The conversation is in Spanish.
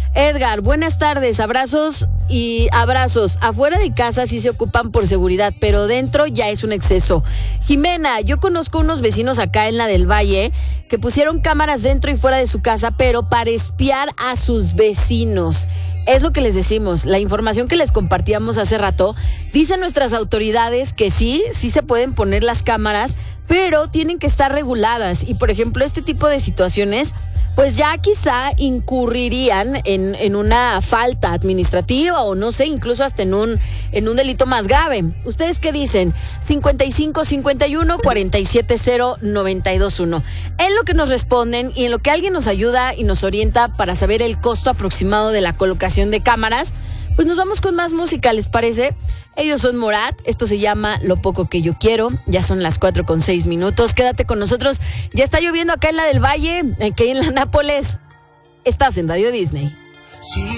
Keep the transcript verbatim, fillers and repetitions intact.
Edgar, buenas tardes, abrazos y abrazos. Afuera de casa sí se ocupan por seguridad, pero dentro ya es un exceso. Jimena, yo conozco unos vecinos acá en la del Valle que pusieron cámaras dentro y fuera de su casa, pero para espiar a sus vecinos. Es lo que les decimos, la información que les compartíamos hace rato, dicen nuestras autoridades que sí, sí se pueden poner las cámaras, pero tienen que estar reguladas. Y por ejemplo, este tipo de situaciones pues ya quizá incurrirían en, en una falta administrativa o no sé, incluso hasta en un, en un delito más grave. ¿Ustedes qué dicen? cincuenta y cinco cincuenta y uno cuarenta y siete cero noventa y dos uno. En lo que nos responden y en lo que alguien nos ayuda y nos orienta para saber el costo aproximado de la colocación de cámaras, pues nos vamos con más música, ¿les parece? Ellos son Morat, esto se llama Lo Poco Que Yo Quiero, ya son las cuatro con seis minutos, quédate con nosotros, ya está lloviendo acá en la del Valle, aquí en la Nápoles, estás en Radio Disney. Sí.